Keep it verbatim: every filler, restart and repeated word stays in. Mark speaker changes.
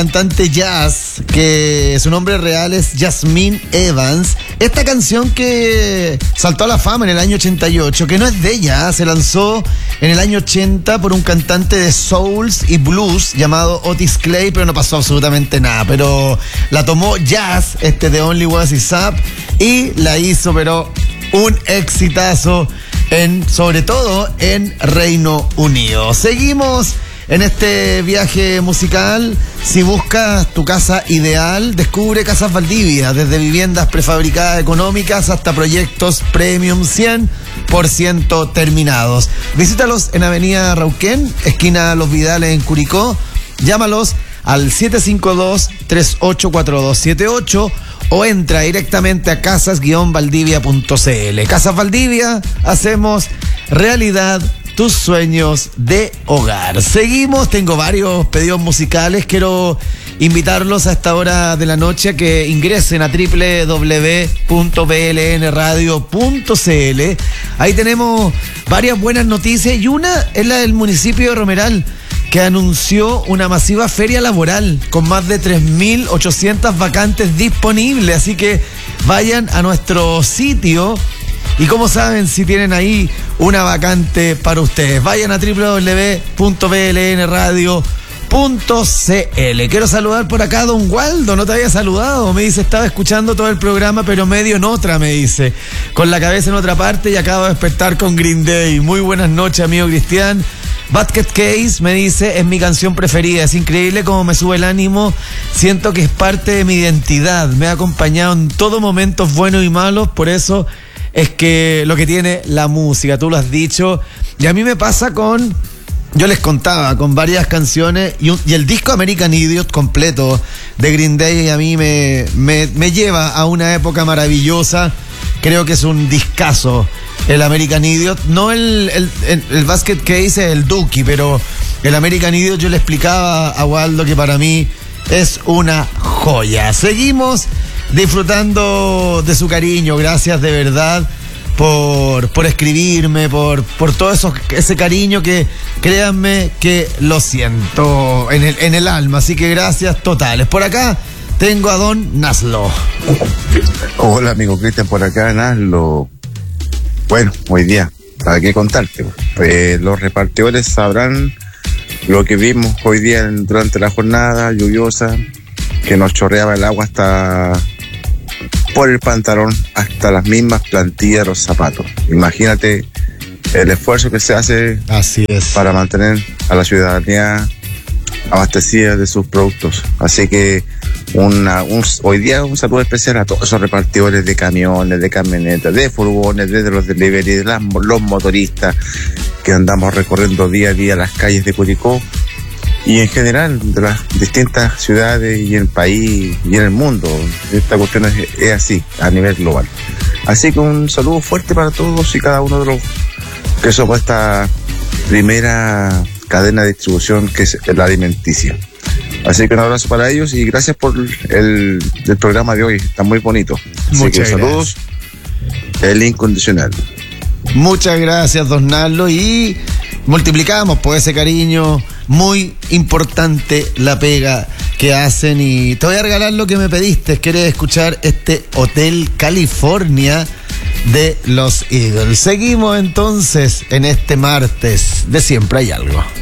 Speaker 1: cantante jazz, que su nombre real es Jasmine Evans. Esta canción que saltó a la fama en el año ochenta y ocho, que no es de ella, se lanzó en el año ochenta por un cantante de souls y blues llamado Otis Clay, pero no pasó absolutamente nada. Pero la tomó Jazz, este de Only Was Is Up, y la hizo, pero un exitazo, en, sobre todo en Reino Unido. Seguimos en este viaje musical. Si buscas tu casa ideal, descubre Casas Valdivia, desde viviendas prefabricadas económicas hasta proyectos premium cien por ciento terminados. Visítalos en Avenida Rauquén, esquina Los Vidales en Curicó. Llámalos al siete cinco dos, tres ocho cuatro dos siete ocho o entra directamente a casas guion valdivia punto c l. Casas Valdivia, hacemos realidad tus sueños de hogar. Seguimos, tengo varios pedidos musicales. Quiero invitarlos a esta hora de la noche a que ingresen a doble u doble u doble u punto b l n radio punto c l. Ahí tenemos varias buenas noticias y una es la del municipio de Romeral, que anunció una masiva feria laboral con más de tres mil ochocientas vacantes disponibles. Así que vayan a nuestro sitio y, como saben, si tienen ahí una vacante para ustedes, vayan a doble u doble u doble u punto b l n radio punto c l. Quiero saludar por acá a don Waldo, no te había saludado, me dice, estaba escuchando todo el programa pero medio en otra, me dice, con la cabeza en otra parte y acabo de despertar con Green Day. Muy buenas noches, amigo Cristian. Basket Case me dice, es mi canción preferida, es increíble cómo me sube el ánimo, siento que es parte de mi identidad, me ha acompañado en todos momentos buenos y malos, por eso es que lo que tiene la música, tú lo has dicho, y a mí me pasa con, yo les contaba, con varias canciones, y, un, y el disco American Idiot completo de Green Day a mí me, me, me lleva a una época maravillosa. Creo que es un discazo el American Idiot, no el, el, el, el Basket Case, el Dookie, pero el American Idiot yo le explicaba a Waldo que para mí es una joya. Seguimos disfrutando de su cariño, gracias de verdad por, por escribirme, por, por todo eso, ese cariño que créanme que lo siento en el, en el alma, así que gracias totales. Por acá tengo a don Naslo.
Speaker 2: Hola, amigo Cristian, por acá Naslo. Bueno, hoy día, ¿para qué contarte? Pues los repartidores sabrán lo que vimos hoy día durante la jornada lluviosa, que nos chorreaba el agua hasta por el pantalón, hasta las mismas plantillas de los zapatos. Imagínate el esfuerzo que se hace.
Speaker 1: Así es, para
Speaker 2: mantener a la ciudadanía abastecida de sus productos. Así que una, un, hoy día un saludo especial a todos esos repartidores de camiones, de camionetas, de furgones, de los delivery, de las, los motoristas que andamos recorriendo día a día las calles de Curicó y en general de las distintas ciudades y en el país y en el mundo. Esta cuestión es, es así a nivel global. Así que un saludo fuerte para todos y cada uno de los que somos esta primera cadena de distribución que es la alimenticia. Así que un abrazo para ellos y gracias por el, el programa de hoy, está muy bonito. Así
Speaker 1: Muchas
Speaker 2: que saludos, el incondicional.
Speaker 1: Muchas gracias, don Narlo, y multiplicamos por ese cariño, muy importante la pega que hacen. Y te voy a regalar lo que me pediste, ¿quieres escuchar este Hotel California de los Eagles? Seguimos entonces en este martes de Siempre Hay Algo.